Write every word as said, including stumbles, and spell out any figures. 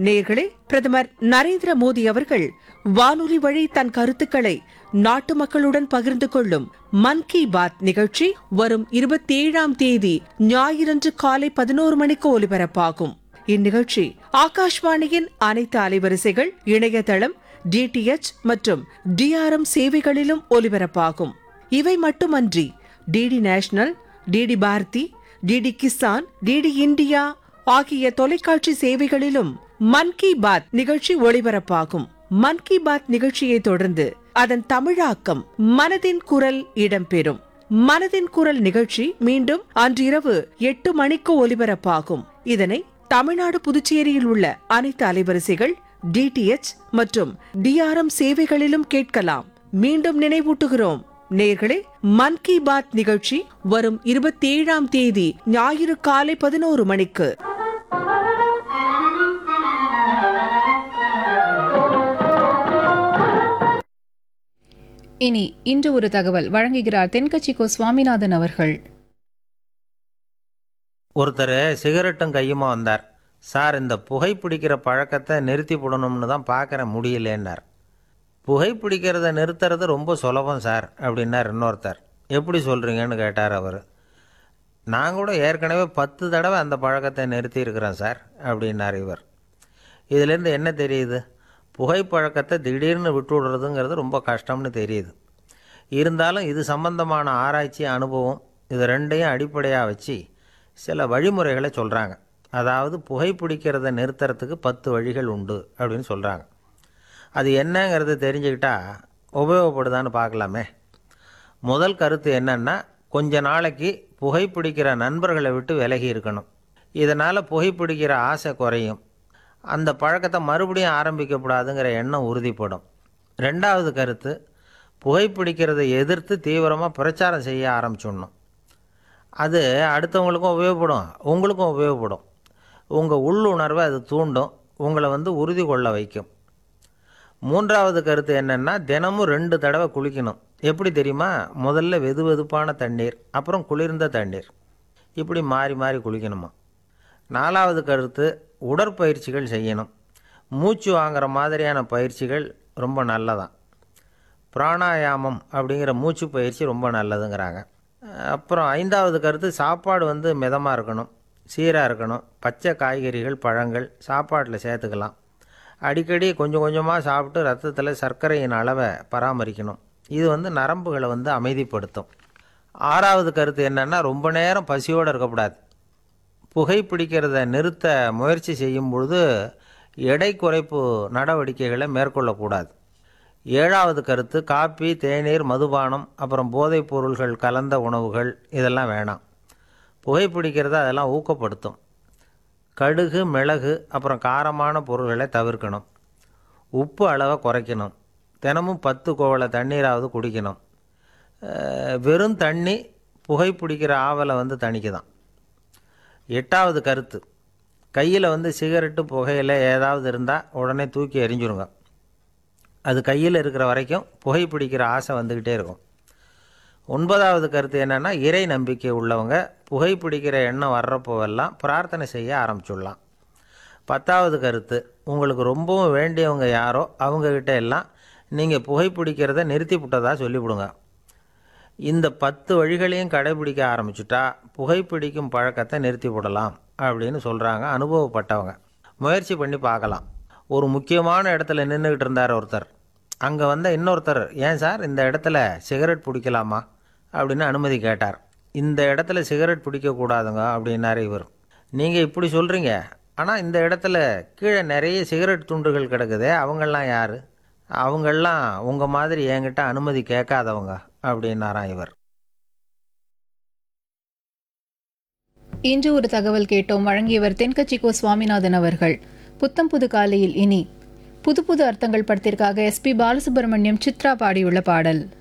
நேயர்களே, பிரதமர் நரேந்திர மோடி அவர்கள் வானொலி வழி தன் கருத்துக்களை நாட்டு மக்களுடன் பகிர்ந்து கொள்ளும் மன் கி பாத் நிகழ்ச்சி வரும் இருபத்தி ஏழாம் தேதி ஞாயிறன்று காலை பதினோரு மணிக்கு ஒலிபரப்பாகும். இந்நிகழ்ச்சி ஆகாஷ்வாணியின் அனைத்து அலைவரிசைகள், இணையதளம், டிடிஎச் மற்றும் டிஆர்எம் சேவைகளிலும் ஒலிபரப்பாகும். இவை மட்டுமன்றி DD national, DD Bharathi, DD Kisan, DD India ஆகிய தொலைக்காட்சி சேவைகளிலும் மன் கி பாத் நிகழ்ச்சி ஒளிபரப்பாகும். மன் கி பாத் நிகழ்ச்சியை தொடர்ந்து அதன் தமிழாக்கம் மனதின் குரல் இடம்பெறும். மனதின் குரல் நிகழ்ச்சி மீண்டும் அன்றிரவு எட்டு மணிக்கு ஒலிபரப்பாகும். இதனை தமிழ்நாடு, புதுச்சேரியில் உள்ள அனைத்து அலைவரிசைகள், டிடிஎச் மற்றும் டிஆர்எம் சேவைகளிலும் கேட்கலாம். மீண்டும் நினைவூட்டுகிறோம் நேயர்களே, மன் கி பாத் நிகழ்ச்சி வரும் இருபத்தி ஏழாம் தேதி ஞாயிறு காலை பதினோரு மணிக்கு. இனி இன்று ஒரு தகவல் வழங்குகிறார் தென்கட்சி கோ சுவாமிநாதன் அவர்கள். ஒருத்தர் சிகரெட்டும் கையுமா வந்தார். சார், இந்த புகைப்பிடிக்கிற பழக்கத்தை நிறுத்தி போடணும்னு தான் பார்க்குறேன், முடியலேன்னார். புகைப்பிடிக்கிறத நிறுத்துறது ரொம்ப சுலபம் சார் அப்படின்னார் இன்னொருத்தர். எப்படி சொல்கிறீங்கன்னு கேட்டார் அவர். நான் கூட ஏற்கனவே பத்து தடவை அந்த பழக்கத்தை நிறுத்தி இருக்கிறேன் சார் அப்படின்னார் இவர். இதிலேருந்து என்ன தெரியுது? புகைப்பழக்கத்தை திடீர்னு விட்டு விடுறதுங்கிறது ரொம்ப கஷ்டம்னு தெரியுது. இருந்தாலும் இது சம்பந்தமான ஆராய்ச்சி, அனுபவம், இது ரெண்டையும் அடிப்படையாக வச்சு சில வழிமுறைகளை சொல்கிறாங்க. அதாவது புகைப்பிடிக்கிறத நிறுத்துறதுக்கு பத்து வழிகள் உண்டு அப்படின்னு சொல்கிறாங்க. அது என்னங்கிறது தெரிஞ்சுக்கிட்டா உபயோகப்படுதான்னு பார்க்கலாமே. முதல் கருத்து என்னென்னா, கொஞ்ச நாளைக்கு புகைப்பிடிக்கிற நண்பர்களை விட்டு விலகி இருக்கணும். இதனால் புகைப்பிடிக்கிற ஆசை குறையும். அந்த பழக்கத்தை மறுபடியும் ஆரம்பிக்கப்படாதுங்கிற எண்ணம் உறுதிப்படும். ரெண்டாவது கருத்து, புகைப்பிடிக்கிறதை எதிர்த்து தீவிரமாக பிரச்சாரம் செய்ய ஆரம்பிச்சிடணும். அது அடுத்தவங்களுக்கும் உபயோகப்படும், உங்களுக்கும் உபயோகப்படும். உங்கள் உள்ளுணர்வை அது தூண்டும், உங்களை வந்து உறுதி கொள்ள வைக்கும். மூன்றாவது கருத்து என்னென்னா, தினமும் ரெண்டு தடவை குளிக்கணும். எப்படி தெரியுமா? முதல்ல வெது வெதுப்பான தண்ணீர், அப்புறம் குளிர்ந்த தண்ணீர், இப்படி மாறி மாறி குளிக்கணுமா. நாலாவது கருத்து, உடற்பயிற்சிகள் செய்யணும். மூச்சு வாங்குற மாதிரியான பயிற்சிகள் ரொம்ப நல்லதான். பிராணாயாமம் அப்படிங்கிற மூச்சு பயிற்சி ரொம்ப நல்லதுங்கிறாங்க. அப்புறம் ஐந்தாவது கருத்து, சாப்பாடு வந்து மிதமாக இருக்கணும், சீராக இருக்கணும். பச்சை காய்கறிகள், பழங்கள் சாப்பாட்டில் சேர்த்துக்கலாம். அடிக்கடி கொஞ்சம் கொஞ்சமாக சாப்பிட்டு ரத்தத்தில் சர்க்கரையின் அளவை பராமரிக்கணும். இது வந்து நரம்புகளை வந்து அமைதிப்படுத்தும். ஆறாவது கருத்து என்னென்னா, ரொம்ப நேரம் பசியோடு இருக்கக்கூடாது. புகைப்பிடிக்கிறத நிறுத்த முயற்சி செய்யும் பொழுது எடை குறைப்பு நடவடிக்கைகளை மேற்கொள்ளக்கூடாது. ஏழாவது கருத்து, காப்பி, தேநீர், மதுபானம், அப்புறம் போதைப் பொருள்கள் கலந்த உணவுகள் இதெல்லாம் வேணாம். புகைப்பிடிக்கிறத அதெல்லாம் ஊக்கப்படுத்தும். கடுகு, மிளகு, அப்புறம் காரமான பொருள்களை தவிர்க்கணும். உப்பு அளவை குறைக்கணும். தினமும் பத்து கோவளை தண்ணீராவது குடிக்கணும். வெறும் தண்ணி புகைப்பிடிக்கிற ஆவலை வந்து தணிக்குதான். எட்டாவது கருத்து, கையில் வந்து சிகரெட்டு, புகையில ஏதாவது இருந்தால் உடனே தூக்கி எறிஞ்சிருங்க. அது கையில் இருக்கிற வரைக்கும் புகைப்பிடிக்கிற ஆசை வந்துக்கிட்டே இருக்கும். ஒன்பதாவது கருத்து என்னென்னா, இறை நம்பிக்கை உள்ளவங்க புகைப்பிடிக்கிற எண்ணம் வர்றப்போவெல்லாம் பிரார்த்தனை செய்ய ஆரம்பிச்சுடலாம். பத்தாவது கருத்து, உங்களுக்கு ரொம்பவும் வேண்டியவங்க யாரோ அவங்கக்கிட்ட எல்லாம் நீங்கள் புகைப்பிடிக்கிறத நிறுத்தி விட்டதாக சொல்லிவிடுங்க. இந்த பத்து வழிகளையும் கடைபிடிக்க ஆரம்பிச்சுட்டா புகைப்பிடிக்கும் பழக்கத்தை நிறுத்தி விடலாம் அப்படின்னு சொல்கிறாங்க அனுபவப்பட்டவங்க. முயற்சி பண்ணி பார்க்கலாம். ஒரு முக்கியமான இடத்துல நின்றுக்கிட்டு இருந்தார் ஒருத்தர். அங்கே வந்த இன்னொருத்தர், ஏன் சார் இந்த இடத்துல சிகரெட் பிடிக்கலாமா அப்படின்னு அனுமதி கேட்டார். இந்த இடத்துல சிகரெட் பிடிக்கக்கூடாதுங்க அப்படின்னாரு இவர். நீங்கள் இப்படி சொல்கிறீங்க, ஆனால் இந்த இடத்துல கீழே நிறைய சிகரெட் துண்டுகள் கிடக்குதே, அவங்கெல்லாம் யார்? அவங்கெல்லாம் உங்கள் மாதிரி என்கிட்ட அனுமதி கேட்காதவங்க அப்படின்னாராம் இவர். இன்று ஒரு தகவல் கேட்டோம். வழங்கியவர் தென்கட்சி கோ சுவாமிநாதன் அவர்கள். புத்தம் புது காலையில் இனி புது புது அர்த்தங்கள் படத்திற்காக எஸ் பி பாலசுப்ரமணியம், சித்ரா பாடியுள்ள பாடல்.